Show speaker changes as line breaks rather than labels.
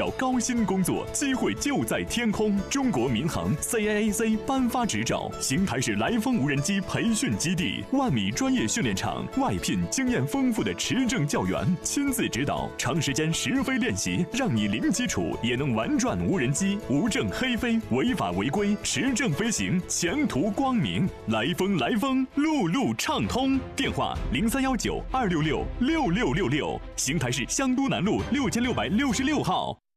找高薪工作，机会就在天空。中国民航 CAAC 颁发执照，邢台市来风无人机培训基地，万米专业训练场外聘经验丰富的持证教员，亲自指导，长时间实飞练习，让你零基础也能玩转无人机，无证黑飞，违法违规，持证飞行，前途光明。来风，路路畅通。电话0319266666，邢台市香都南路6666号。